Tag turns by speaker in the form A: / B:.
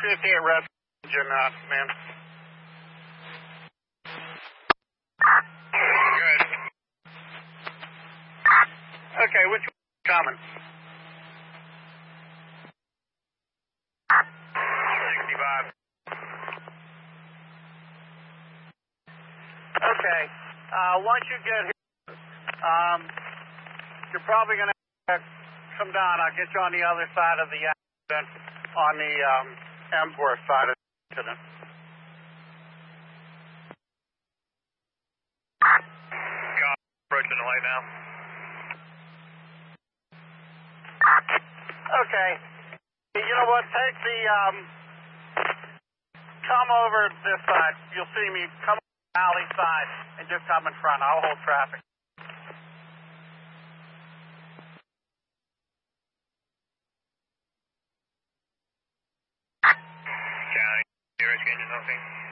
A: 58 Red engine, man. Good. Okay, which one is coming? 65. Okay, once you get here, you're probably going to come down. I'll get you on the other side of the accident, on the Emsworth side of the accident. Got approaching the light now. Okay. You know what? Take the, come over this side. You'll see me. Come on the alley side and just come in front. I'll hold traffic. County, 0 changes, nothing.